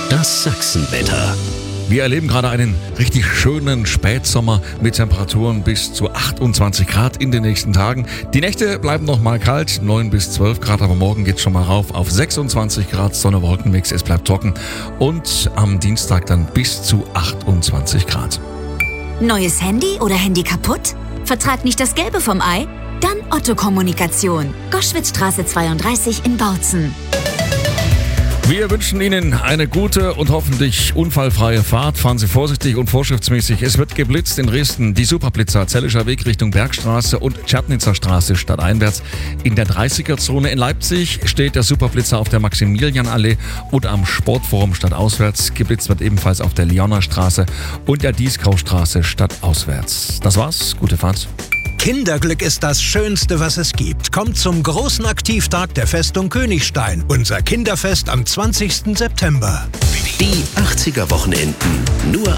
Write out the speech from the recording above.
Das Sachsenwetter. Wir erleben gerade einen richtig schönen Spätsommer mit Temperaturen bis zu 28 Grad in den nächsten Tagen. Die Nächte bleiben noch mal kalt, 9 bis 12 Grad, aber morgen geht es schon mal rauf auf 26 Grad, Sonne-Wolkenmix, es bleibt trocken und am Dienstag dann bis zu 28 Grad. Neues Handy oder Handy kaputt? Vertrag nicht das Gelbe vom Ei? Dann Otto Kommunikation. Goschwitzstraße 32 in Bautzen. Wir wünschen Ihnen eine gute und hoffentlich unfallfreie Fahrt. Fahren Sie vorsichtig und vorschriftsmäßig. Es wird geblitzt in Dresden. Die Superblitzer Zellischer Weg Richtung Bergstraße und Tschernitzer Straße stadteinwärts. In der 30er-Zone in Leipzig steht der Superblitzer auf der Maximilianallee und am Sportforum stadtauswärts. Geblitzt wird ebenfalls auf der Lioner Straße und der Dieskaustraße stadtauswärts. Das war's. Gute Fahrt. Kinderglück ist das Schönste, was es gibt. Kommt zum großen Aktivtag der Festung Königstein. Unser Kinderfest am 20. September. Die 80er Wochenenden nur